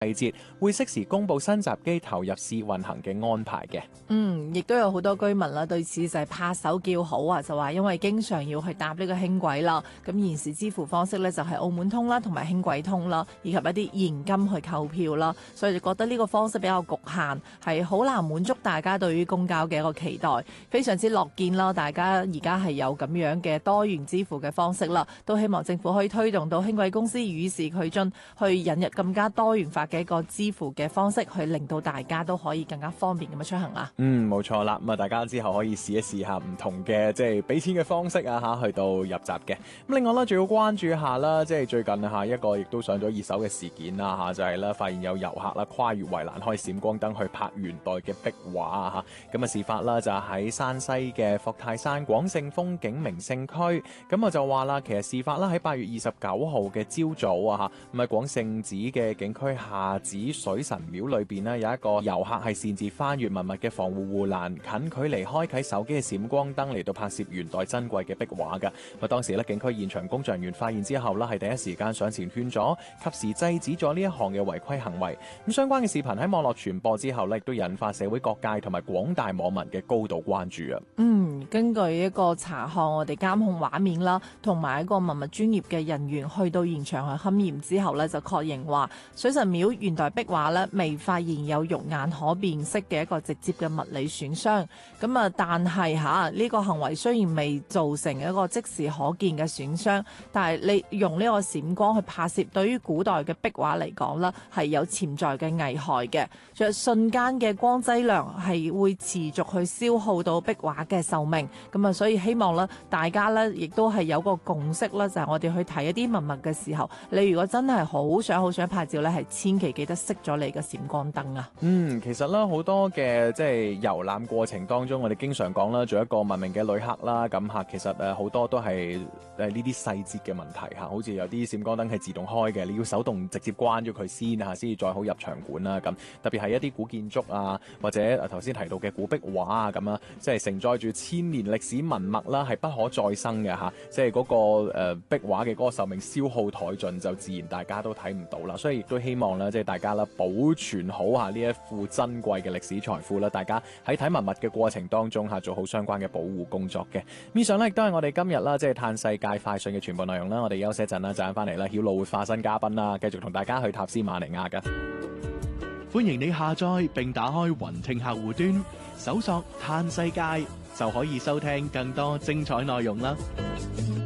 細節，會適時公佈新閘機投入試運行嘅安排嘅。 亦都有好多居民啦，對此就係拍手叫好啊，就話因為經常要去搭呢個輕軌啦，咁現時支付方式呢，就係澳門通啦，同埋輕軌通啦，以及一啲現金去購票啦，所以就覺得呢個方式比較局限，係好難滿足大家對於公交嘅一個期待，非常之樂見啦。大家而家係有咁樣嘅多元支付嘅方式啦，都希望政府可以推動到輕軌公司與時俱進，去引入更加多元化嘅一個支付嘅方式，去令到大家都可以更加方便咁樣出行啊。 冇錯啦，咁啊大家之後可以試一試下唔同嘅即係俾錢嘅方式啊嚇，去到入閘嘅。咁另外咧，仲要關注下啦，即係最近嚇一個亦都上咗熱搜嘅事件啦嚇，就係咧發現有遊客啦跨越圍欄開閃光燈去拍元代嘅壁畫啊嚇。咁啊事發啦就喺山西嘅霍泰山廣勝風景名勝區。咁啊就話啦，其實事發啦喺8月29號嘅朝早啊嚇，咁喺廣勝寺嘅景區下寺水神廟裏邊呢，有一個遊客係擅自翻越文物嘅防護護欄，近距離開啟手機嘅閃光燈嚟到拍攝元代珍貴嘅壁畫㗎。咁當時咧，景區現場工作人員發現之後啦，係第一時間上前勸阻，及時制止咗呢一項嘅違規行為。咁相關嘅視頻喺網絡傳播之後咧，亦都引發社會各界同埋廣大網民嘅高度關注啊。 根據一個查看我哋監控畫面啦，同埋一個文物專業嘅人員去到現場去勘驗之後咧，就確認話水神廟元代壁畫咧未發現有肉眼可辨識嘅一個直接嘅物理損傷。咁啊，但係呢個行為雖然未造成一個即時可見嘅損傷，但係你用呢個閃光去拍攝，對於古代嘅壁畫嚟講咧，係有潛在嘅危害嘅。仲有瞬間嘅光劑量係會持續去消耗到壁畫嘅壽命。咁啊，所以希望咧，大家咧亦都係有個共識啦，就係我哋去睇一啲文物嘅時候，你如果真係好想拍照咧，係千祈記得熄咗你嘅閃光燈啊。 其實咧好多嘅即係遊覽過程當中，我哋經常講啦，做一個文明嘅旅客啦，咁嚇其實好多都係呢啲細節嘅問題嚇，好似有啲閃光燈係自動開嘅，你要手動直接關咗佢先嚇，先至再好入場館啦。咁特別係一啲古建築啊，或者頭先提到嘅古壁畫啊咁啊，即係承載住千年歷史文物啦，係不可再生嘅嚇，即係嗰個壁畫嘅嗰個壽命消耗殆盡，就自然大家都睇唔到啦。所以亦都希望啦，即係大家啦保存好下呢一副珍貴嘅歷史財富啦，大家喺睇文物嘅過程當中做好相關嘅保護工作嘅。以上咧亦都係我哋今日啦，即係嘆世界快訊嘅全部內容啦。我哋休息一陣啦，陣間翻嚟啦，曉露會化身嘉賓啦，繼續同大家去塔斯馬尼亞噶。 歡迎你下載並打開雲聽客戶端，搜索嘆世界就可以收聽更多精彩內容啦。